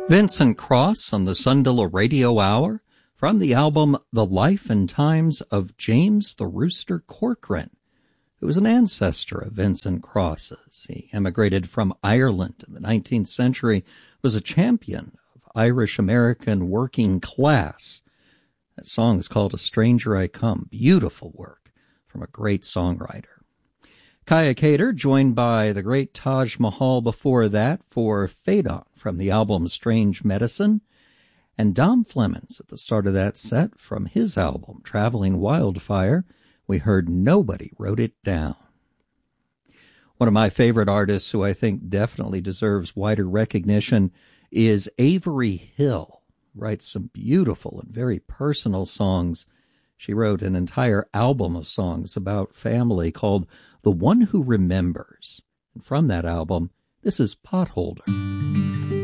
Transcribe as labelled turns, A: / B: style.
A: Vincent Cross on the Sundalo Radio Hour from the album The Life and Times of James the Rooster Corcoran, who was an ancestor of Vincent Cross's. He emigrated from Ireland in the 19th century, was a champion of Irish-American working class. That song is called A Stranger I Come. Beautiful work from a great songwriter. Kaya Kater, joined by the great Taj Mahal before that for Fade On from the album Strange Medicine, and Dom Flemons at the start of that set from his album Traveling Wildfire, we heard Nobody Wrote It Down. One of my favorite artists who I think definitely deserves wider recognition is Avery Hill. Writes some beautiful and very personal songs. She wrote an entire album of songs about family called The One Who Remembers. And from that album, this is Potholder.